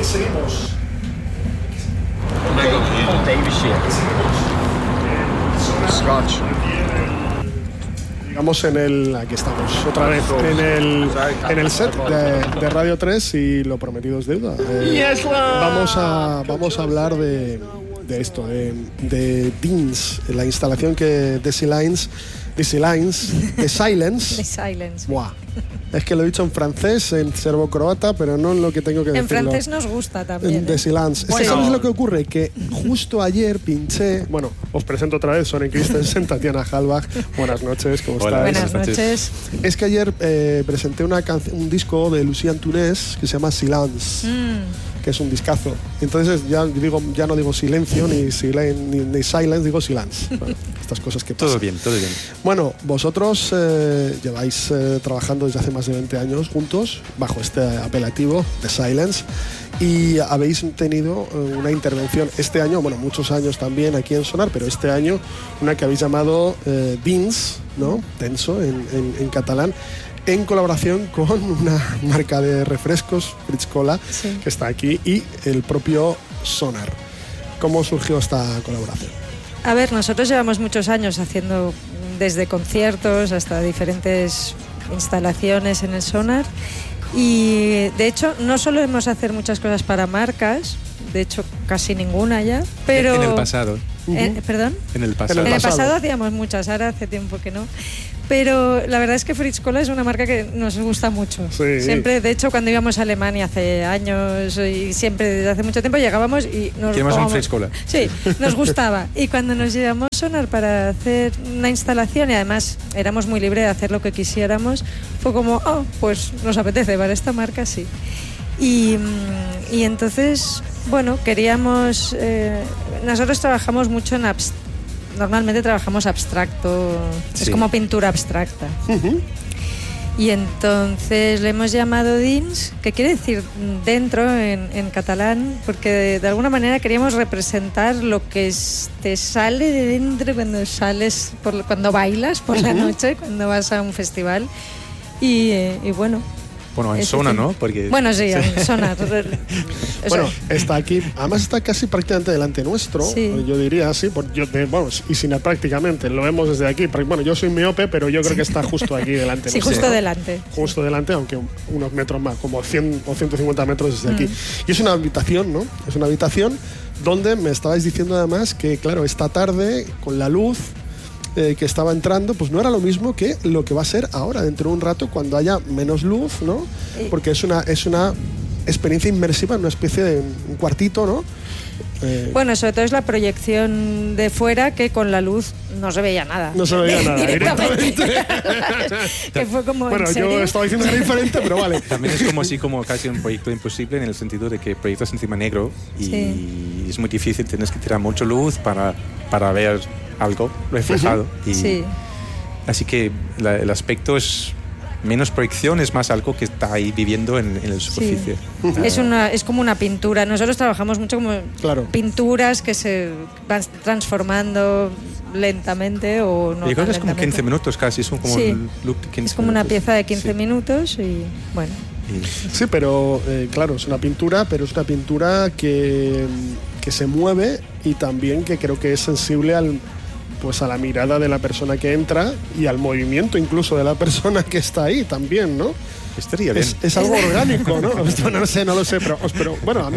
seguimos. Con Davishire. Scotch. Digamos aquí estamos, otra vez, en el set de Radio 3 y lo prometido es deuda. Vamos a hablar de esto, de Deans, la instalación que The Silence. Buah. Es que lo he dicho en francés, en serbo-croata, pero no en lo que tengo que decirlo. En francés nos gusta también. The Silence. Bueno. ¿Sabes lo que ocurre? Que justo ayer pinché... Bueno, os presento otra vez, Soren Christensen, Tatiana Halbach. Buenas noches, ¿cómo estáis? Buenas noches. Es que ayer presenté un disco de Lucien Tounès que se llama Silence. Que es un discazo. Entonces ya no digo silencio ni silence, digo silence. Bueno, estas cosas que pasan. Todo bien. Bueno, vosotros lleváis trabajando desde hace más de 20 años juntos bajo este apelativo de Silence y habéis tenido una intervención este año, bueno, muchos años también aquí en Sonar, pero este año una que habéis llamado Dins, ¿no? Tenso en catalán, en colaboración con una marca de refrescos, Fritz Cola, sí, que está aquí, y el propio Sonar. ¿Cómo surgió esta colaboración? A ver, nosotros llevamos muchos años haciendo desde conciertos hasta diferentes instalaciones en el Sonar y de hecho no solemos hacer muchas cosas para marcas, de hecho casi ninguna ya, pero... En el pasado. ¿Perdón? En el pasado. En el pasado hacíamos muchas, ahora hace tiempo que no. Pero la verdad es que Fritz Cola es una marca que nos gusta mucho. Sí. Siempre, de hecho, cuando íbamos a Alemania hace años y siempre desde hace mucho tiempo llegábamos y nos ¿Quieres un Fritz Cola? Sí, nos gustaba. Y cuando nos llevamos a Sonar para hacer una instalación y además éramos muy libres de hacer lo que quisiéramos, fue como, pues nos apetece, para esta marca sí. Y entonces, bueno, queríamos... nosotros trabajamos mucho en normalmente trabajamos abstracto, sí, es como pintura abstracta. Y entonces le hemos llamado dins, que quiere decir dentro en catalán, porque de alguna manera queríamos representar lo que te sale de dentro cuando sales, cuando bailas por la noche, cuando vas a un festival. Y bueno... Bueno, en Sonar, ¿no? Porque... Bueno, sí, en Sonar. Bueno, está aquí, además está casi prácticamente delante nuestro, sí, yo diría así, y sin prácticamente, lo vemos desde aquí. Bueno, yo soy miope, pero yo creo que está justo aquí delante. Sí, justo delante. Justo delante, aunque unos metros más, como 100 o 150 metros desde aquí. Y es una habitación, ¿no? Es una habitación donde me estabais diciendo además que, claro, esta tarde, con la luz... que estaba entrando, pues no era lo mismo que lo que va a ser ahora, dentro de un rato, cuando haya menos luz, ¿no? Porque es una experiencia inmersiva, una especie de un cuartito, ¿no? Bueno, sobre todo es la proyección de fuera, que con la luz no se veía nada. No se veía nada, directamente. Que fue como, bueno, yo estaba diciendo que era diferente, pero vale. También es como casi un proyecto imposible, en el sentido de que proyectas encima negro y sí, es muy difícil, tienes que tirar mucha luz para ver algo reflejado. Sí. Así que el aspecto es menos proyección, es más algo que está ahí viviendo en la superficie. Sí. Es como una pintura. Nosotros trabajamos mucho como pinturas que se van transformando lentamente o no. Yo creo que es como 15 minutos casi, es como un loop de 15 minutos. Es como una pieza de 15 minutos y bueno. Sí, pero claro, es una pintura, pero es una pintura que se mueve y también que creo que es sensible a la mirada de la persona que entra y al movimiento incluso de la persona que está ahí también, ¿no? Estaría bien. Es algo orgánico, ¿no? No lo sé, pero bueno, a mí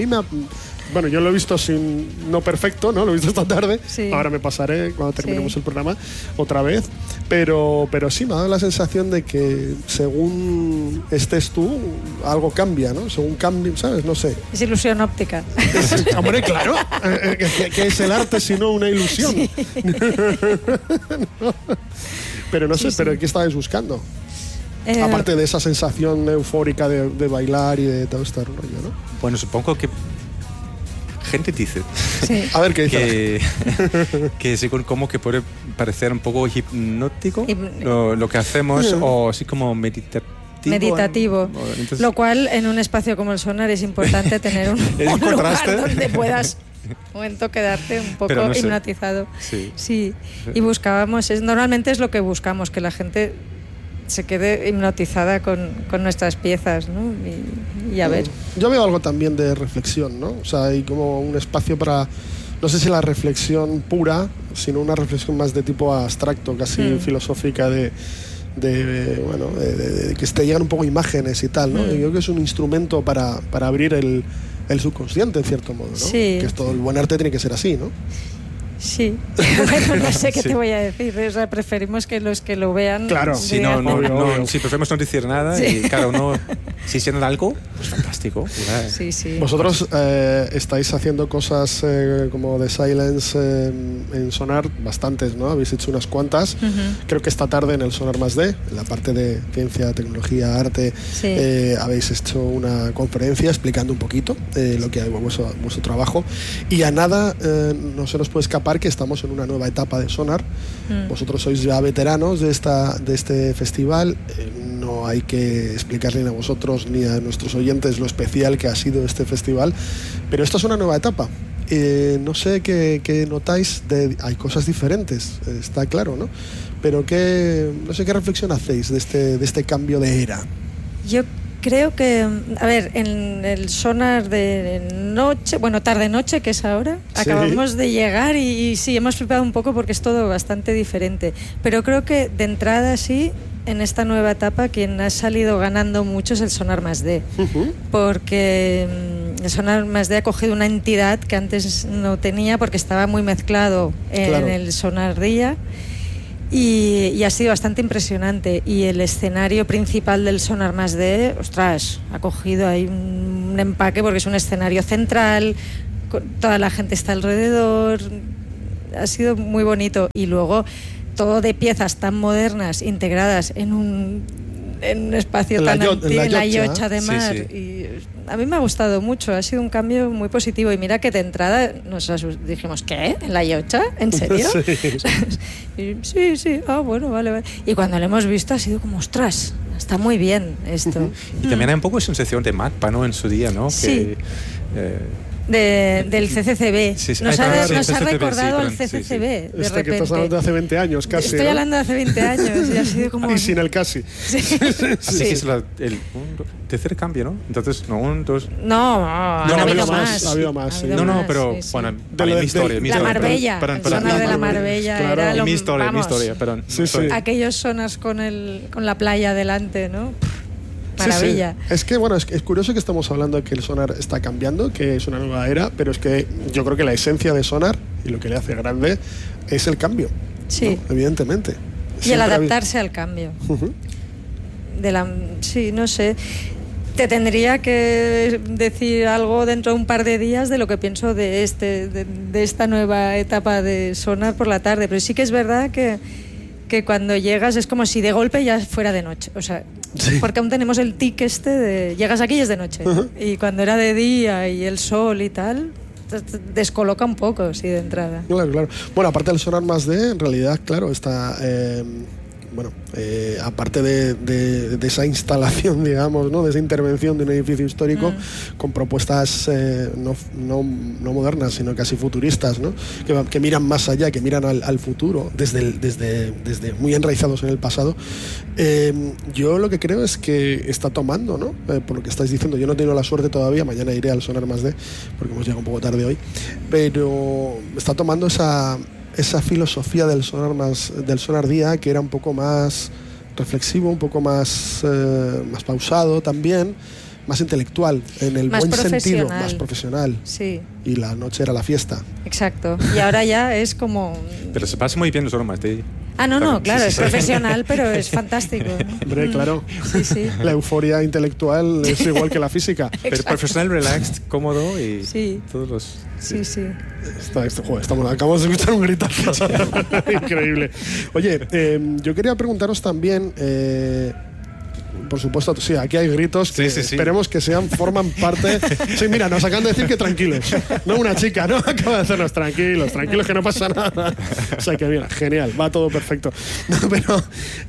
yo lo he visto no perfecto, ¿no? Lo he visto esta tarde. Sí. Ahora me pasaré cuando terminemos el programa otra vez. Pero sí, me ha dado la sensación de que según estés tú, algo cambia, ¿no? Según cambie, ¿sabes? No sé. Es ilusión óptica. Hombre, claro. ¿Qué es el arte sino una ilusión? Sí. Pero no sé, ¿pero qué estabais buscando? Aparte de esa sensación eufórica de bailar y de todo este rollo, ¿no? Bueno, supongo que gente dice a ver qué dice que según como que puede parecer un poco hipnótico lo que hacemos o así como meditativo. Entonces, lo cual en un espacio como el Sonar es importante tener un lugar donde puedas un momento quedarte un poco hipnotizado. Sí. Y buscábamos, normalmente es lo que buscamos, que la gente se quede hipnotizada con nuestras piezas, ¿no? Y a ver. Yo veo algo también de reflexión, ¿no? O sea, hay como un espacio para, no sé si la reflexión pura, sino una reflexión más de tipo abstracto, casi filosófica de que te llegan un poco imágenes y tal, ¿no? Yo creo que es un instrumento para abrir el subconsciente, en cierto modo, ¿no? Sí. Que esto, el buen arte tiene que ser así, ¿no? Sí, bueno, no sé qué te voy a decir, o sea, preferimos que los que lo vean... Claro, sí, sí, preferimos no decir nada y claro, si sienten algo, pues fantástico. Sí, sí. Vosotros estáis haciendo cosas como de Silence en Sonar, bastantes, ¿no? Habéis hecho unas cuantas. Creo que esta tarde en el Sonar Más D, en la parte de ciencia, tecnología, arte, habéis hecho una conferencia explicando un poquito lo que hay vuestro trabajo. Y a nada no se nos puede escapar que estamos en una nueva etapa de Sonar. Vosotros sois ya veteranos de este festival. No hay que explicarle ni a vosotros ni a nuestros oyentes lo especial que ha sido este festival, pero esta es una nueva etapa. No sé qué notáis, hay cosas diferentes, está claro, ¿no? Pero no sé qué reflexión hacéis de este cambio de era. Yo creo que, a ver, en el Sonar de noche, bueno, tarde-noche, que es ahora, acabamos de llegar y sí, hemos flipado un poco porque es todo bastante diferente. Pero creo que de entrada sí, en esta nueva etapa, quien ha salido ganando mucho es el Sonar Más D. Porque el Sonar Más D ha cogido una entidad que antes no tenía porque estaba muy mezclado en el Sonar Día. Y ha sido bastante impresionante. Y el escenario principal del Sonar Más D, ostras, ha cogido ahí un empaque porque es un escenario central, toda la gente está alrededor, ha sido muy bonito. Y luego todo de piezas tan modernas integradas en un espacio tan antiguo, en la Yocha de mar. Sí, sí. Y a mí me ha gustado mucho, ha sido un cambio muy positivo. Y mira que de entrada nos dijimos, ¿qué? ¿En la Yocha? ¿En serio? Sí. Bueno, vale. Y cuando lo hemos visto ha sido como, ostras, está muy bien esto. Y también hay un poco de sensación de MACBA, ¿no? En su día, ¿no? Sí. Del CCCB. Sí. Nos ha recordado al CCCB, de repente. Que estás hablando de hace 20 años, casi. Estoy hablando de hace 20 años y ha sido como... Y sin el casi. Así que es el tercer cambio, ¿no? Entonces, no, un, dos... No, ha habido más. Ha habido más, sí. No, pero, bueno, para mi historia. La Marbella, el Sonar de la Marbella era lo... Mi historia, perdón. Sí. Aquellos sonars con la playa delante, ¿no? Maravilla. Sí. Es que, bueno, es curioso que estamos hablando de que el Sonar está cambiando, que es una nueva era, pero es que yo creo que la esencia de Sonar y lo que le hace grande es el cambio. Sí. ¿No? Evidentemente. Y el adaptarse al cambio. Sí, no sé. Te tendría que decir algo dentro de un par de días de lo que pienso de esta nueva etapa de Sonar por la tarde, pero sí que es verdad que cuando llegas es como si de golpe ya fuera de noche, o sea, porque aún tenemos el tic de llegas aquí y es de noche, y cuando era de día y el sol y tal, te descoloca un poco, sí, de entrada. Claro. Bueno, aparte del Sonar Más D, en realidad, claro, está... aparte de esa instalación, digamos, ¿no? De esa intervención de un edificio histórico con propuestas no modernas, sino casi futuristas, ¿no? Que miran más allá, que miran al futuro, desde muy enraizados en el pasado. Yo lo que creo es que está tomando, ¿no? Por lo que estáis diciendo, yo no he tenido la suerte todavía, mañana iré al Sonar Más D, porque hemos llegado un poco tarde hoy, pero está tomando esa filosofía del Sonar Día, que era un poco más reflexivo, un poco más pausado también, más intelectual, en el buen sentido, más profesional. Sí. Y la noche era la fiesta. Exacto. Y ahora ya es como... Pero se pasa muy bien el Sonar Más D. Claro, es profesional, pero es fantástico. Hombre, claro. Sí. La euforia intelectual es igual que la física. Pero profesional, relaxed, cómodo y todos los... Sí. Acabamos de escuchar un gritazo. Increíble. Oye, yo quería preguntaros también... por supuesto, sí, aquí hay gritos que esperemos que forman parte. Sí, mira, nos acaban de decir que tranquilos. No una chica, ¿no? Acaba de hacernos tranquilos que no pasa nada. O sea que mira, genial, va todo perfecto. No, pero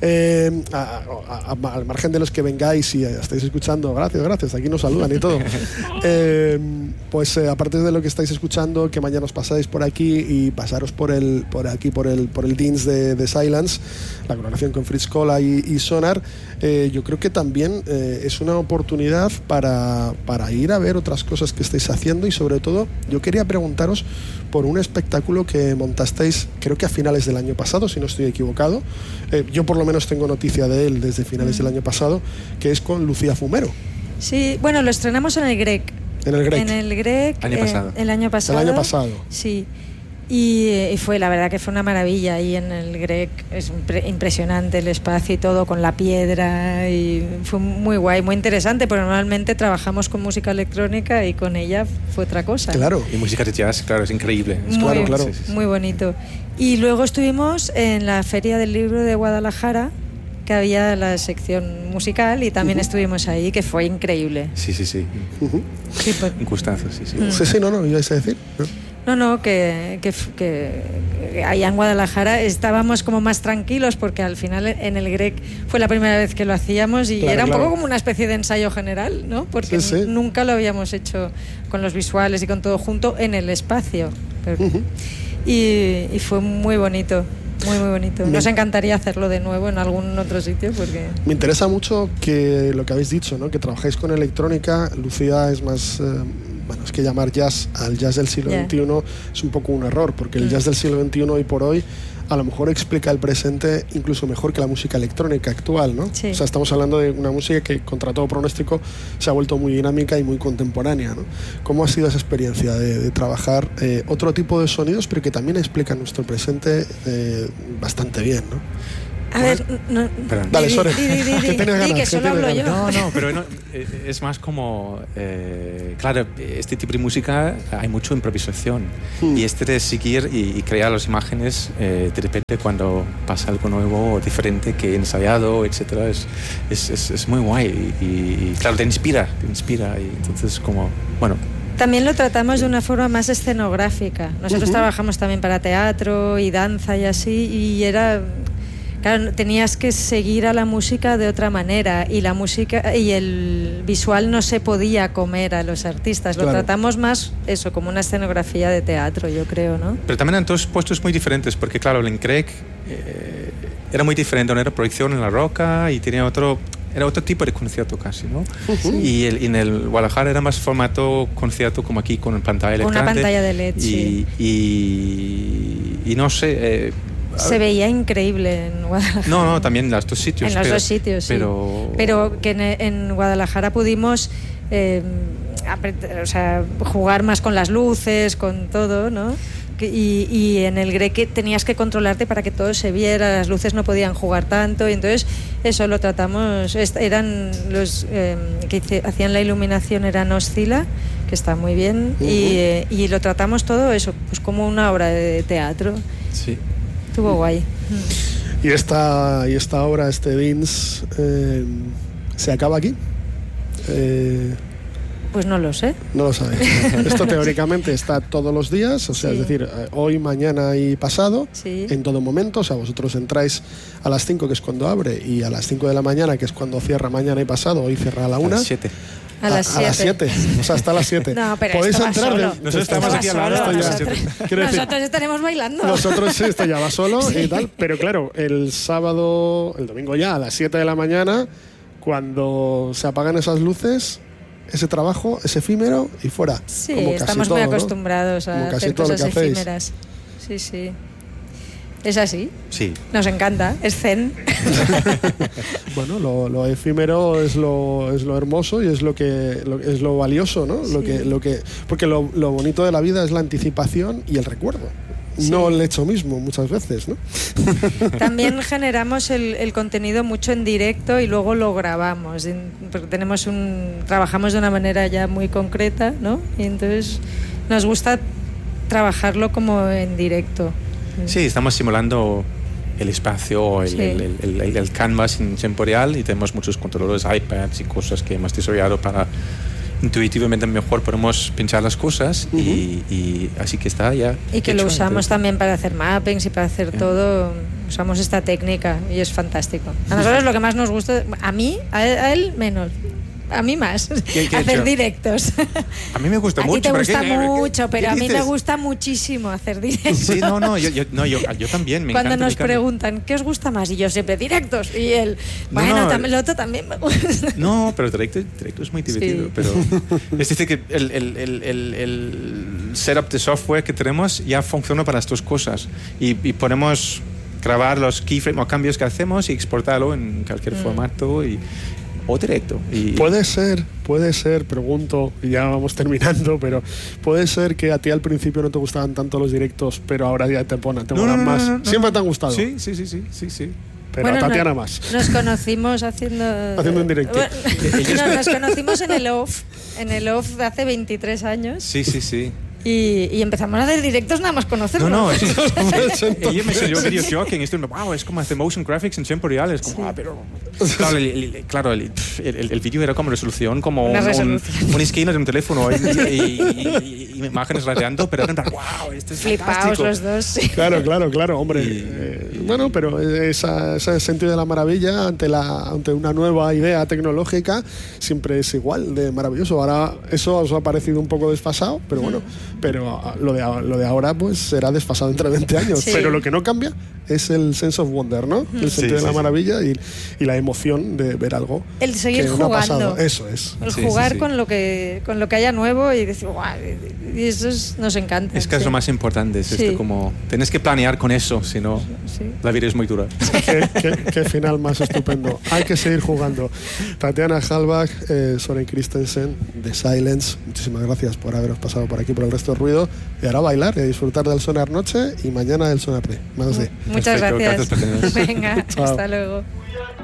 al margen de los que vengáis y estáis escuchando, gracias, aquí nos saludan y todo. Pues aparte de lo que estáis escuchando, que mañana os pasáis por aquí y pasaros por el Dins de Silence, la colaboración con Fritz Cola y Sonar, yo creo que también es una oportunidad para ir a ver otras cosas que estáis haciendo, y sobre todo yo quería preguntaros por un espectáculo que montasteis, creo que a finales del año pasado, si no estoy equivocado. Yo por lo menos tengo noticia de él desde finales del año pasado, que es con Lucía Fumero. Sí, bueno, lo estrenamos en el Grec. En el Grec. En el Grec. El año pasado. El año pasado. Sí. Y fue, la verdad que fue una maravilla ahí en el Grec. Es impresionante el espacio y todo, con la piedra, y fue muy guay, muy interesante, porque normalmente trabajamos con música electrónica y con ella fue otra cosa. Claro. Y música de jazz, claro, es increíble. Claro. Muy bonito. Y luego estuvimos en la Feria del Libro de Guadalajara, que había la sección musical, y también estuvimos ahí, que fue increíble. Sí. Sí, pues. Un gustazo, sí. Sí, no, ibais a decir. No, que allá en Guadalajara estábamos como más tranquilos, porque al final en el Grec fue la primera vez que lo hacíamos, y era un poco como una especie de ensayo general, ¿no? Porque nunca lo habíamos hecho con los visuales y con todo junto en el espacio. Y fue muy bonito. Muy bonito. Nos encantaría hacerlo de nuevo en algún otro sitio, porque... Me interesa mucho que lo que habéis dicho, ¿no? Que trabajáis con electrónica. Lucía es más... es que llamar jazz al jazz del siglo XXI es un poco un error, porque el jazz del siglo XXI hoy por hoy a lo mejor explica el presente incluso mejor que la música electrónica actual, ¿no? Sí. O sea, estamos hablando de una música que, contra todo pronóstico, se ha vuelto muy dinámica y muy contemporánea, ¿no? ¿Cómo ha sido esa experiencia de trabajar otro tipo de sonidos, pero que también explican nuestro presente bastante bien, ¿no? A ver, no, dale, Sore. Que solo hablo yo. No, pero es más como... claro, este tipo de música hay mucha improvisación. Y de seguir y crear las imágenes, de repente cuando pasa algo nuevo o diferente que he ensayado, etcétera, es muy guay. Y claro, te inspira. Y entonces como... Bueno... También lo tratamos de una forma más escenográfica. Nosotros trabajamos también para teatro y danza y así, y era... Claro, tenías que seguir a la música de otra manera, y la música y el visual no se podía comer a los artistas. Lo tratamos más eso, como una escenografía de teatro, yo creo, ¿no? Pero también en dos puestos muy diferentes, porque claro, el Grec era muy diferente, no era proyección en la roca y tenía otro tipo de concierto casi, ¿no? Y en el Guadalajara era más formato concierto, como aquí, con pantalla LED. Con una pantalla de LED, y no sé... se veía increíble en Guadalajara. No, también en los dos sitios. En los dos sitios, sí. Pero que en Guadalajara pudimos jugar más con las luces, con todo, ¿no? Y en el Grec tenías que controlarte para que todo se viera, las luces no podían jugar tanto, y entonces eso lo tratamos. Eran los que hacían la iluminación, eran Oscila, que está muy bien, y lo tratamos todo eso, pues como una obra de teatro. Sí. Estuvo guay. ¿Y esta obra, este Dins, se acaba aquí? Pues no lo sé. No lo sabéis. Esto teóricamente está todos los días, o sea, es decir, hoy, mañana y pasado, en todo momento. O sea, vosotros entráis a las 5, que es cuando abre, y a las 5 de la mañana, que es cuando cierra mañana y pasado. Hoy cierra a la 1. A las 7. A las 7. O sea, hasta las 7. No, pero podéis esto va entrar solo. Nosotros estamos aquí a la hora. Nosotros estaremos bailando. Nosotros sí, esto ya va solo y tal. Pero claro, el domingo ya a las 7 de la mañana, cuando se apagan esas luces, ese trabajo es efímero y fuera. Sí, como estamos todo, muy acostumbrados ¿no? a hacer cosas efímeras. Sí. ¿Es así? Sí. Nos encanta, es zen. Bueno, lo efímero es lo hermoso y es es lo valioso, ¿no? Sí. Porque lo bonito de la vida es la anticipación y el recuerdo. Sí. No el hecho mismo, muchas veces, ¿no? También generamos el contenido mucho en directo y luego lo grabamos, porque trabajamos de una manera ya muy concreta, ¿no? Y entonces nos gusta trabajarlo como en directo. Sí, estamos simulando el espacio, el canvas en tiempo real, y tenemos muchos controladores, iPads y cosas que hemos desarrollado para intuitivamente mejor podemos pinchar las cosas y así que está ya y que hecho. lo usamos también para hacer mappings y para hacer todo. Usamos esta técnica y es fantástico. A nosotros lo que más nos gusta, a mí, a él menos, a mí más, hacer directos. A mí me gusta mucho. A ti te gusta mucho, pero a mí me gusta muchísimo hacer directos. Sí, yo también. Me Cuando encanta, nos preguntan, ¿qué os gusta más? Y yo siempre, directos. Y él, el otro también me gusta. No, pero directo es muy divertido. Sí. Pero es decir, que el setup de software que tenemos ya funciona para estas cosas. Y podemos grabar los keyframes o cambios que hacemos y exportarlo en cualquier formato o directo. Puede ser, pregunto, y ya vamos terminando, pero puede ser que a ti al principio no te gustaban tanto los directos, pero ahora ya te molan más. No, ¿siempre te han gustado? Sí. Pero a Tatiana más. Nos conocimos haciendo en directo. Nos conocimos en el off hace 23 años. Sí. Y empezamos a hacer directos nada más conocernos. No, ella me enseñó video shocking. Esto, wow, es como hacer motion graphics en tiempo real. Es como, pero... Claro, el vídeo era como resolución, como un esquina de un teléfono y imágenes radiando, pero era wow, esto es flipaos fantástico. Los dos. Sí. Claro, hombre. Bueno, pero ese sentido de la maravilla ante una nueva idea tecnológica siempre es igual de maravilloso. Ahora eso os ha parecido un poco desfasado, pero bueno, pero lo de ahora pues será desfasado entre 20 años. Sí. Pero lo que no cambia es el sense of wonder, ¿no? El sentido de la maravilla y la emoción de ver algo. El seguir que jugando. No ha pasado. Eso es. El jugar con lo que haya nuevo y decir, guau, y eso nos encanta. Es que es lo más importante. Es esto como, tenés que planear con eso, si no, la vida es muy dura. Qué final más estupendo. Hay que seguir jugando. Tatiana Hallbach, Søren Christensen, de Silence, muchísimas gracias por haberos pasado por aquí por el Resto del Ruido. Y ahora a bailar y a disfrutar del Sonar Noche y mañana del Sonar Day. Muchas gracias. Venga, hasta luego.